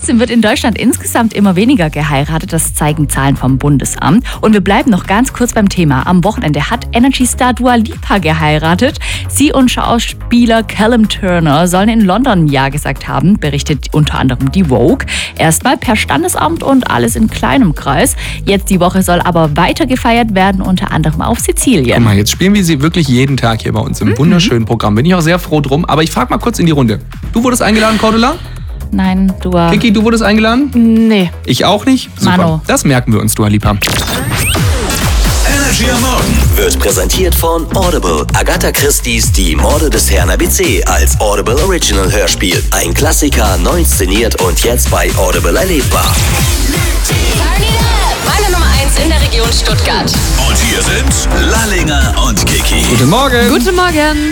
Trotzdem wird in Deutschland insgesamt immer weniger geheiratet. Das zeigen Zahlen vom Bundesamt. Und wir bleiben noch ganz kurz beim Thema. Am Wochenende hat Energy-Star Dua Lipa geheiratet. Sie und Schauspieler Callum Turner sollen in London Ja gesagt haben, berichtet unter anderem die Vogue. Erstmal per Standesamt und alles in kleinem Kreis. Jetzt die Woche soll aber weiter gefeiert werden, unter anderem auf Sizilien. Guck mal, jetzt spielen wir sie wirklich jeden Tag hier bei uns im wunderschönen Programm. Bin ich auch sehr froh drum. Aber ich frage mal kurz in die Runde. Du wurdest eingeladen, Cordula? Nein, Dua. Kiki, du wurdest eingeladen? Nee. Ich auch nicht? Super. Mano. Das merken wir uns, Dua Lipa. Energy am Morgen wird präsentiert von Audible. Agatha Christie's Die Morde des Herrn ABC als Audible Original Hörspiel. Ein Klassiker, neu inszeniert und jetzt bei Audible erlebbar. Meine Nummer 1 in der Region Stuttgart. Und hier sind Lallinger und Kiki. Guten Morgen. Guten Morgen.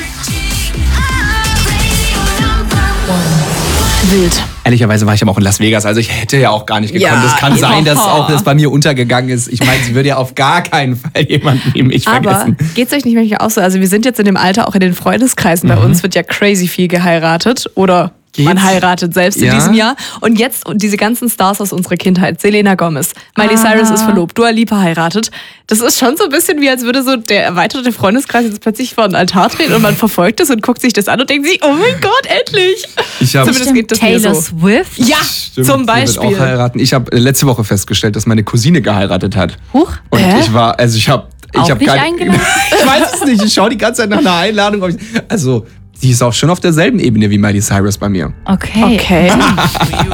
Wild. Ehrlicherweise war ich aber auch in Las Vegas, also ich hätte ja auch gar nicht gekonnt. Ja, Es kann sein, dass ja. auch das bei mir untergegangen ist. Ich meine, sie würde ja auf gar keinen Fall jemanden wie mich Aber vergessen. geht's euch nicht manchmal auch so? Also wir sind jetzt in dem Alter, auch in den Freundeskreisen. Bei uns wird ja crazy viel geheiratet oder man heiratet selbst in diesem Jahr. Und jetzt diese ganzen Stars aus unserer Kindheit. Selena Gomez, Miley Cyrus ist verlobt, Dua Lipa heiratet. Das ist schon so ein bisschen wie, als würde so der erweiterte Freundeskreis jetzt plötzlich vor den Altar treten und man verfolgt es und guckt sich das an und denkt sich, oh mein Gott, endlich! Zumindest geht das mir Taylor so. Swift? Ja, Stimmt, zum sie wird Beispiel. auch heiraten. Ich habe letzte Woche festgestellt, dass meine Cousine geheiratet hat. Huch. Und ich war, also ich habe Auch nicht keine, eingeladen? ich weiß es nicht. Ich schaue die ganze Zeit nach einer Einladung. Also, sie ist auch schon auf derselben Ebene wie Miley Cyrus bei mir. Okay. Okay.